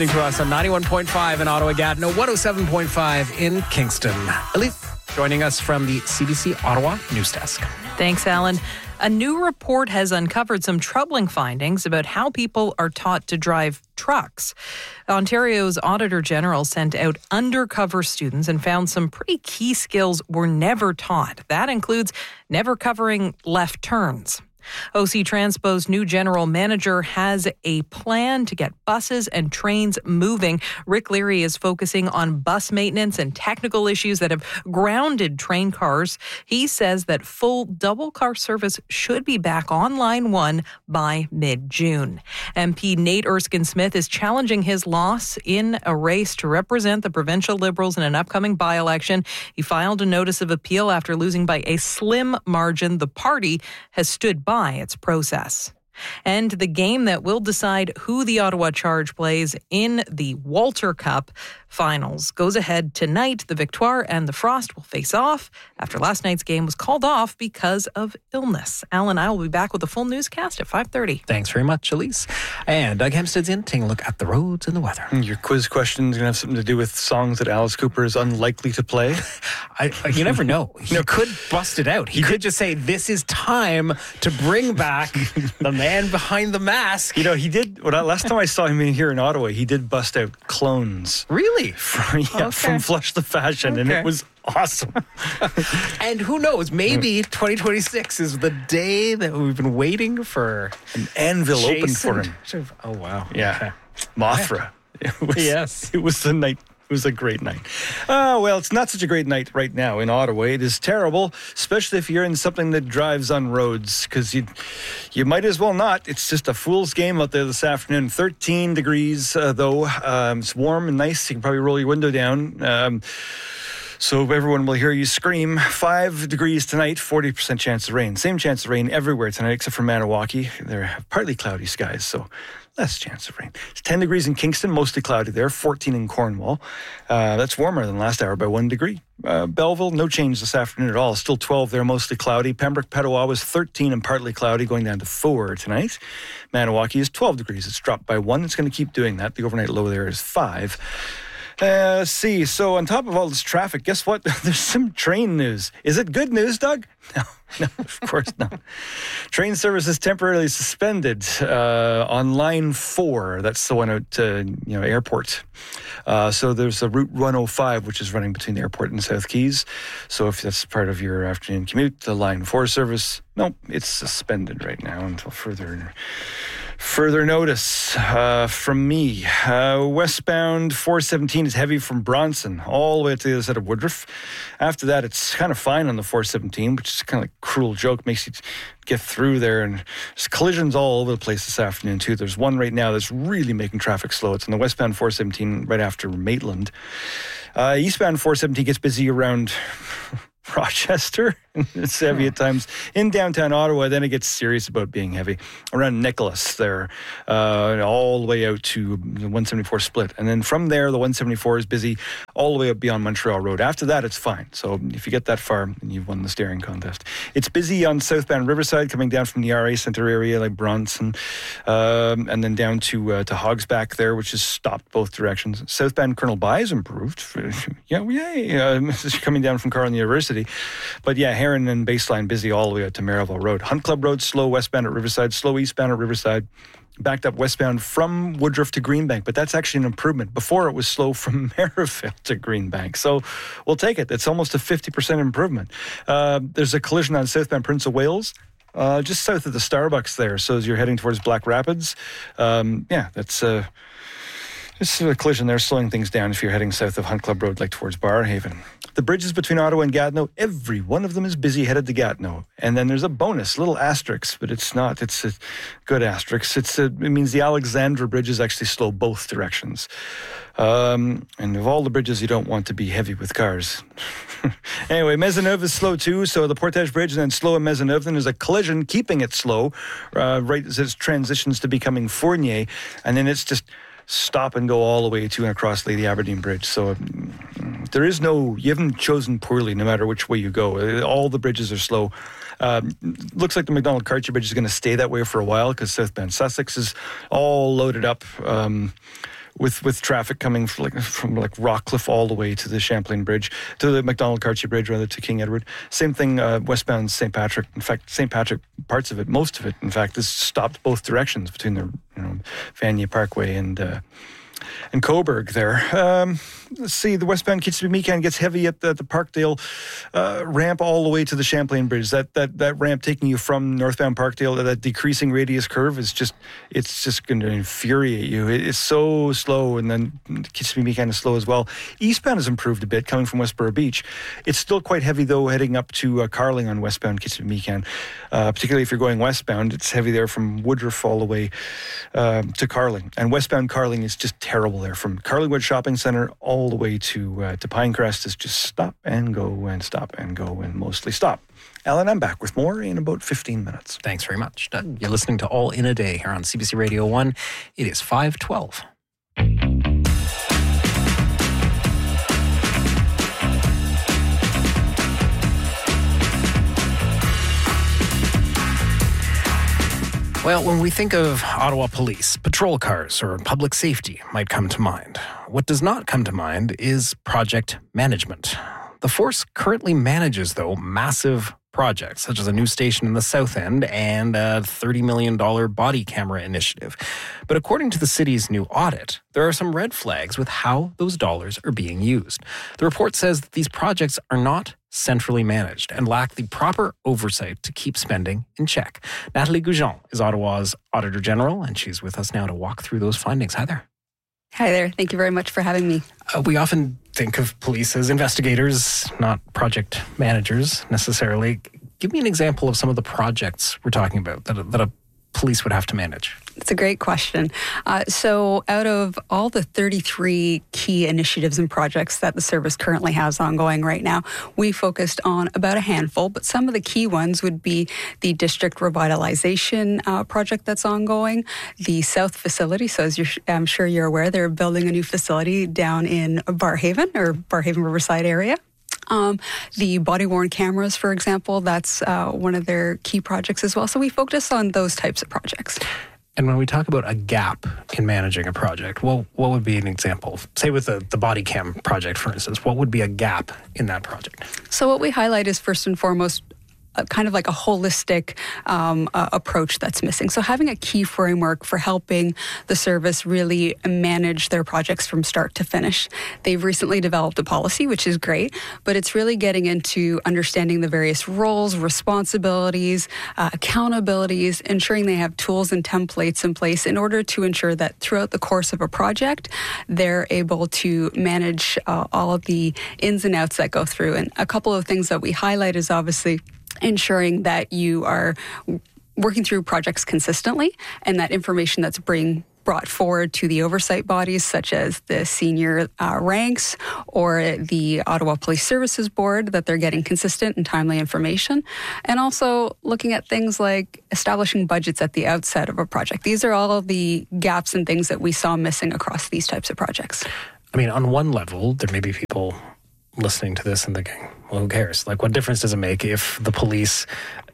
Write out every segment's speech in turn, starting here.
To us on 91.5 in Ottawa, Gatineau, 107.5 in Kingston. Elise joining us from the CBC Ottawa News Desk. Thanks, Alan. A new report has uncovered some troubling findings about how people are taught to drive trucks. Ontario's Auditor General sent out undercover students and found some pretty key skills were never taught. That includes never covering left turns. OC Transpo's new general manager has a plan to get buses and trains moving. Rick Leary is focusing on bus maintenance and technical issues that have grounded train cars. He says that full double car service should be back on Line 1 by mid-June. MP Nate Erskine-Smith is challenging his loss in a race to represent the provincial Liberals in an upcoming by-election. He filed a notice of appeal after losing by a slim margin. The party has stood by its process. And the game that will decide who the Ottawa Charge plays in the Walter Cup finals goes ahead tonight. The Victoire and the Frost will face off after last night's game was called off because of illness. Alan and I will be back with a full newscast at 5:30. Thanks very much, Elise. And Doug Hempstead's in taking a look at the roads and the weather. Your quiz question is going to have something to do with songs that Alice Cooper is unlikely to play. You never know. He could bust it out. He could just say, this is time to bring back the man behind the mask. You know, he did, last time I saw him in here in Ottawa, he did bust out Clones. Really? From Flush the Fashion, and it was awesome. And who knows, maybe 2026 is the day that we've been waiting for. An anvil opened for him. Oh, wow. Yeah. Okay. Mothra. Yes. It was the night. It was a great night. Well, it's not such a great night right now in Ottawa. It is terrible, especially if you're in something that drives on roads, because you might as well not. It's just a fool's game out there this afternoon. 13 degrees, though. It's warm and nice. You can probably roll your window down. So everyone will hear you scream. 5 degrees tonight, 40% chance of rain. Same chance of rain everywhere tonight except for Maniwaki. They're partly cloudy skies, so less chance of rain. It's 10 degrees in Kingston, mostly cloudy there. 14 in Cornwall. That's warmer than last hour by 1 degree. Belleville, no change this afternoon at all. Still 12 there, mostly cloudy. Pembroke, Petawawa was 13 and partly cloudy, going down to 4 tonight. Maniwaki is 12 degrees. It's dropped by 1. It's going to keep doing that. The overnight low there is 5. Let's see. So on top of all this traffic, guess what? There's some train news. Is it good news, Doug? No, of course not. Train service is temporarily suspended on Line 4. That's the one out to airport. So there's a Route 105, which is running between the airport and South Keys. So if that's part of your afternoon commute, the Line 4 service, no, it's suspended right now until further notice from me. Westbound 417 is heavy from Bronson all the way to the other side of Woodruff. After that, it's kind of fine on the 417, which is kind of like a cruel joke. Makes you get through there. And there's collisions all over the place this afternoon, too. There's one right now that's really making traffic slow. It's on the westbound 417 right after Maitland. Eastbound 417 gets busy around Rochester. It's heavy at times in downtown Ottawa. Then it gets serious about being heavy around Nicholas there, all the way out to the 174 split. And then from there, the 174 is busy all the way up beyond Montreal Road. After that, it's fine. So if you get that far, you've won the staring contest. It's busy on southbound Riverside, coming down from the RA Centre area like Bronson, and then down to Hogsback there, which is stopped both directions. Southbound Colonel By is improved. Coming down from Carleton University. But yeah, Heron and Baseline busy all the way out to Maryville Road. Hunt Club Road, slow westbound at Riverside, slow eastbound at Riverside, backed up westbound from Woodruff to Greenbank. But that's actually an improvement. Before it was slow from Merivale to Greenbank. So we'll take it. It's almost a 50% improvement. There's a collision on southbound Prince of Wales, just south of the Starbucks there. So as you're heading towards Black Rapids, that's a collision there, slowing things down if you're heading south of Hunt Club Road, like towards Barrhaven. The bridges between Ottawa and Gatineau, every one of them is busy headed to Gatineau. And then there's a bonus, little asterisk, but it's not. It's a good asterisk. It means the Alexandra Bridge is actually slow both directions. And of all the bridges, you don't want to be heavy with cars. Anyway, Maisonneuve is slow too, so the Portage Bridge and then slow in Maisonneuve. Then there's a collision keeping it slow right as it transitions to becoming Fournier. And then it's just stop and go all the way to and across Lady Aberdeen Bridge. So you haven't chosen poorly no matter which way you go. All the bridges are slow. Looks like the McDonald Cartier Bridge is going to stay that way for a while because southbound Sussex is all loaded up with traffic coming from Rockcliffe all the way to the Champlain Bridge, to the Macdonald-Cartier Bridge, rather, to King Edward. Same thing, westbound St. Patrick. In fact, St. Patrick, parts of it, most of it, in fact, is stopped both directions between the Vanier Parkway and Cobourg there. Let's see, the westbound Kitchener-Meekan gets heavy at the Parkdale ramp all the way to the Champlain Bridge. That ramp taking you from northbound Parkdale, that decreasing radius curve it's just going to infuriate you. It's so slow, and then Kitchener-Meekan is slow as well. Eastbound has improved a bit coming from Westboro Beach. It's still quite heavy though heading up to Carling on westbound Kitchener-Meekan. Particularly if you're going westbound, it's heavy there from Woodruff all the way to Carling. And westbound Carling is just terrible there. From Carlingwood Shopping Centre all the way to Pinecrest is just stop and go and mostly stop. Alan, I'm back with more in about 15 minutes. Thanks very much, Doug. You're listening to All in a Day here on CBC Radio 1. It is 5:12. Well, when we think of Ottawa Police, patrol cars or public safety might come to mind. What does not come to mind is project management. The force currently manages, though, massive projects, such as a new station in the South End and a $30 million body camera initiative. But according to the city's new audit, there are some red flags with how those dollars are being used. The report says that these projects are not centrally managed and lack the proper oversight to keep spending in check. Natalie Goujon is Ottawa's Auditor General, and she's with us now to walk through those findings. Hi there. Hi there. Thank you very much for having me. We often think of police as investigators, not project managers necessarily. Give me an example of some of the projects we're talking about that a police would have to manage. It's a great question. So out of all the 33 key initiatives and projects that the service currently has ongoing right now, we focused on about a handful, but some of the key ones would be the district revitalization project that's ongoing, the South facility. So as I'm sure you're aware, they're building a new facility down in Barrhaven Riverside area. The body-worn cameras, for example, that's one of their key projects as well. So we focus on those types of projects. And when we talk about a gap in managing a project, what would be an example? Say with the body cam project, for instance, what would be a gap in that project? So what we highlight is first and foremost kind of like a holistic approach that's missing. So having a key framework for helping the service really manage their projects from start to finish. They've recently developed a policy, which is great, but it's really getting into understanding the various roles, responsibilities, accountabilities, ensuring they have tools and templates in place in order to ensure that throughout the course of a project, they're able to manage all of the ins and outs that go through. And a couple of things that we highlight is obviously ensuring that you are working through projects consistently and that information that's being brought forward to the oversight bodies such as the senior ranks or the Ottawa Police Services Board, that they're getting consistent and timely information. And also looking at things like establishing budgets at the outset of a project. These are all of the gaps and things that we saw missing across these types of projects. I mean, on one level, there may be people listening to this and thinking, well, who cares? Like, what difference does it make if the police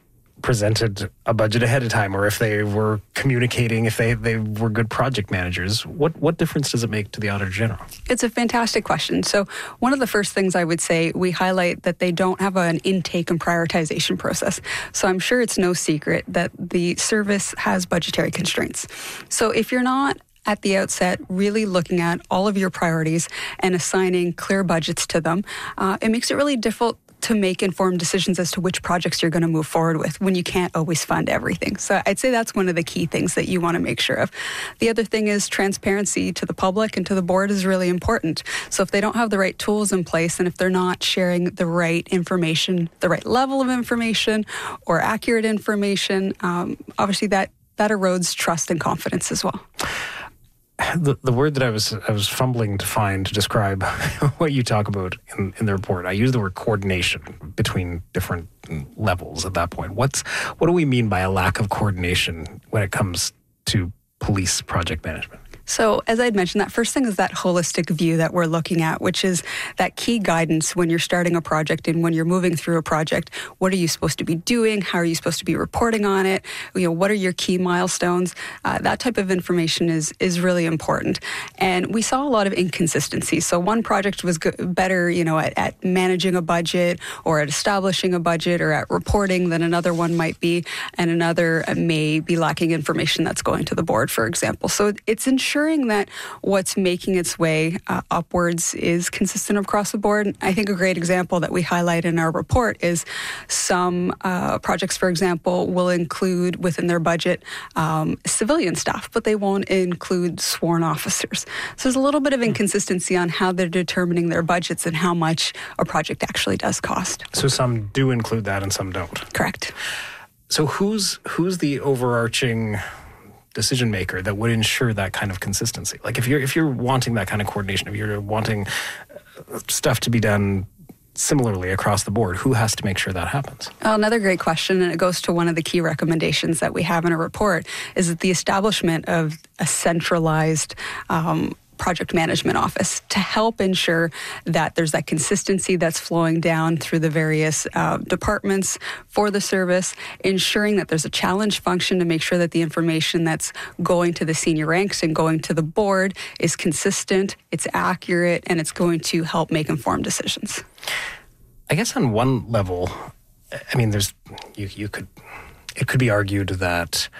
presented a budget ahead of time or if they were communicating, if they were good project managers? What difference does it make to the Auditor General? It's a fantastic question. So one of the first things I would say, we highlight that they don't have an intake and prioritization process. So I'm sure it's no secret that the service has budgetary constraints. So if you're not at the outset really looking at all of your priorities and assigning clear budgets to them, it makes it really difficult to make informed decisions as to which projects you're going to move forward with when you can't always fund everything. So I'd say that's one of the key things that you want to make sure of. The other thing is transparency to the public and to the board is really important. So if they don't have the right tools in place and if they're not sharing the right information, the right level of information or accurate information, obviously that erodes trust and confidence as well. The word that I was fumbling to find to describe what you talk about in the report, I use the word coordination between different levels at that point. What do we mean by a lack of coordination when it comes to police project management? So as I'd mentioned, that first thing is that holistic view that we're looking at, which is that key guidance when you're starting a project and when you're moving through a project. What are you supposed to be doing? How are you supposed to be reporting on it? What are your key milestones? That type of information is really important. And we saw a lot of inconsistency. So one project was better, at managing a budget or at establishing a budget or at reporting than another one might be, and another may be lacking information that's going to the board, for example. So it's ensuring that what's making its way upwards is consistent across the board. I think a great example that we highlight in our report is some projects, for example, will include within their budget civilian staff, but they won't include sworn officers. So there's a little bit of inconsistency on how they're determining their budgets and how much a project actually does cost. So some do include that and some don't. Correct. So who's the overarching decision maker that would ensure that kind of consistency? Like if you're wanting that kind of coordination, if you're wanting stuff to be done similarly across the board, who has to make sure that happens? Well, another great question, and it goes to one of the key recommendations that we have in a report, is that the establishment of a centralized project management office to help ensure that there's that consistency that's flowing down through the various departments for the service, ensuring that there's a challenge function to make sure that the information that's going to the senior ranks and going to the board is consistent, it's accurate, and it's going to help make informed decisions. I guess on one level, I mean, it could be argued that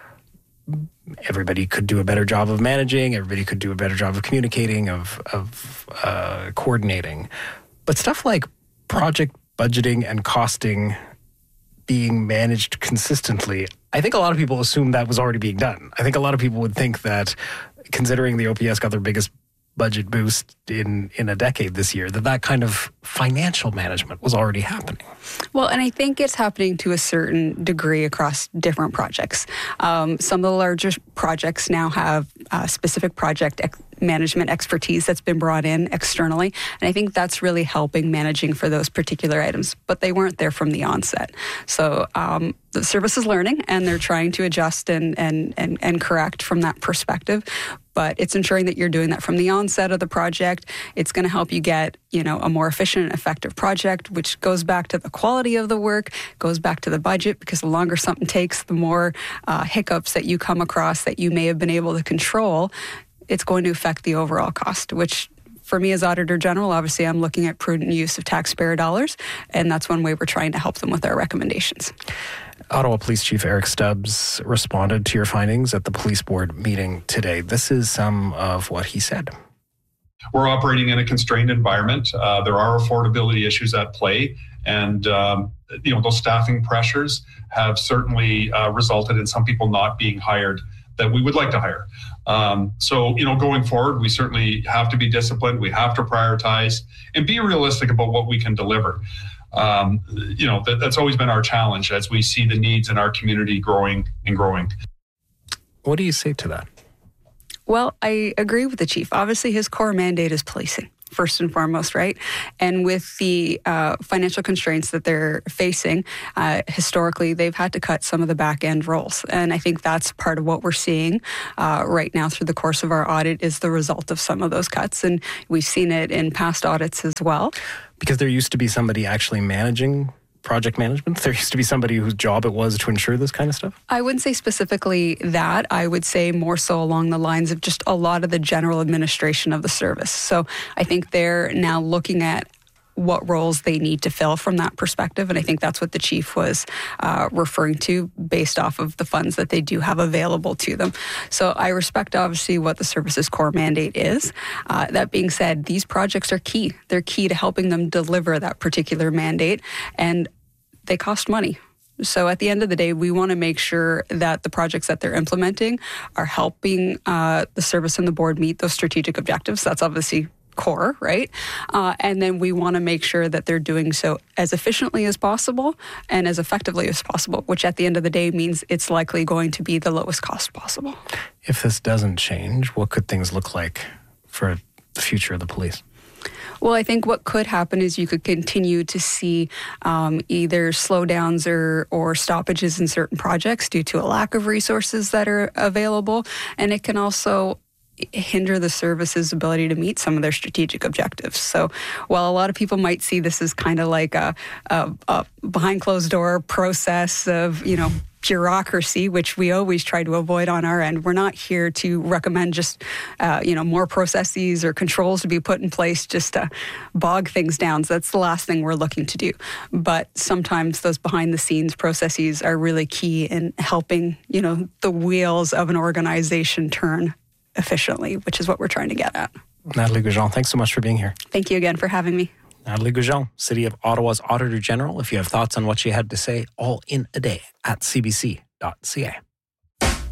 everybody could do a better job of managing, everybody could do a better job of communicating, of coordinating. But stuff like project budgeting and costing being managed consistently, I think a lot of people assume that was already being done. I think a lot of people would think that, considering the OPS got their biggest budget boost in a decade this year, that kind of financial management was already happening. Well, and I think it's happening to a certain degree across different projects. Some of the larger projects now have specific project management expertise that's been brought in externally, and I think that's really helping managing for those particular items, but they weren't there from the onset. So the service is learning, and they're trying to adjust and correct from that perspective. But it's ensuring that you're doing that from the onset of the project. It's going to help you get, a more efficient and effective project, which goes back to the quality of the work, goes back to the budget, because the longer something takes, the more hiccups that you come across that you may have been able to control, it's going to affect the overall cost, which for me as Auditor General, obviously I'm looking at prudent use of taxpayer dollars, and that's one way we're trying to help them with our recommendations. Ottawa Police Chief Eric Stubbs responded to your findings at the police board meeting today. This is some of what he said. We're operating in a constrained environment. There are affordability issues at play, and those staffing pressures have certainly resulted in some people not being hired that we would like to hire. So going forward, we certainly have to be disciplined. We have to prioritize and be realistic about what we can deliver. That's always been our challenge as we see the needs in our community growing and growing. What do you say to that? Well, I agree with the chief. Obviously, his core mandate is policing, first and foremost, right? And with the financial constraints that they're facing, historically, they've had to cut some of the back-end roles. And I think that's part of what we're seeing right now through the course of our audit is the result of some of those cuts. And we've seen it in past audits as well. Because there used to be somebody actually managing project management? There used to be somebody whose job it was to ensure this kind of stuff? I wouldn't say specifically that. I would say more so along the lines of just a lot of the general administration of the service. So I think they're now looking at what roles they need to fill from that perspective. And I think that's what the chief was referring to based off of the funds that they do have available to them. So I respect obviously what the service's core mandate is. That being said, these projects are key. They're key to helping them deliver that particular mandate, and they cost money. So at the end of the day, we want to make sure that the projects that they're implementing are helping the service and the board meet those strategic objectives. That's obviously core, right? And then we want to make sure that they're doing so as efficiently as possible and as effectively as possible, which at the end of the day means it's likely going to be the lowest cost possible. If this doesn't change, what could things look like for the future of the police? Well, I think what could happen is you could continue to see either slowdowns or stoppages in certain projects due to a lack of resources that are available. And it can also hinder the service's ability to meet some of their strategic objectives. So while a lot of people might see this as kind of like a behind closed door process of, bureaucracy, which we always try to avoid on our end. We're not here to recommend just, more processes or controls to be put in place just to bog things down. So that's the last thing we're looking to do. But sometimes those behind the scenes processes are really key in helping, the wheels of an organization turn efficiently, which is what we're trying to get at. Nathalie Goujon, thanks so much for being here. Thank you again for having me. Nathalie Goujon, City of Ottawa's Auditor General. If you have thoughts on what she had to say, all in a day at cbc.ca.